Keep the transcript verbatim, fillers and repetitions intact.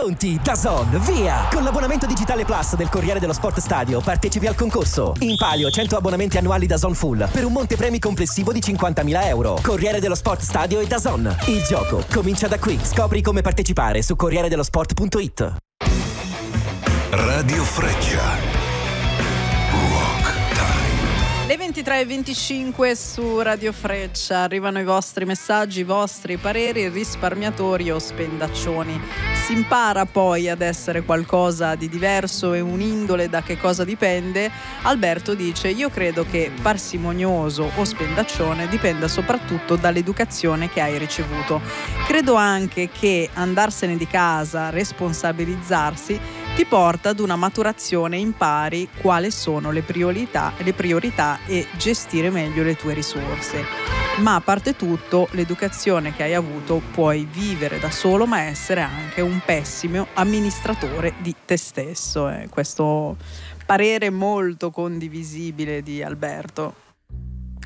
Pronti? DAZN, via! Con l'abbonamento digitale Plus del Corriere dello Sport Stadio partecipi al concorso. In palio cento abbonamenti annuali DAZN Full per un monte premi complessivo di cinquantamila euro. Corriere dello Sport Stadio e DAZN. Il gioco comincia da qui. Scopri come partecipare su corriere dello sport punto it. Radio Freccia. Le ventitré e venticinque su Radio Freccia, arrivano i vostri messaggi, i vostri pareri, risparmiatori o spendaccioni. Si impara poi ad essere qualcosa di diverso e un'indole, da che cosa dipende? Alberto dice: io credo che parsimonioso o spendaccione dipenda soprattutto dall'educazione che hai ricevuto. Credo anche che andarsene di casa, responsabilizzarsi, ti porta ad una maturazione, impari quali sono le priorità, le priorità e gestire meglio le tue risorse. Ma a parte tutto, l'educazione che hai avuto puoi vivere da solo, ma essere anche un pessimo amministratore di te stesso. Eh. Questo parere molto condivisibile di Alberto.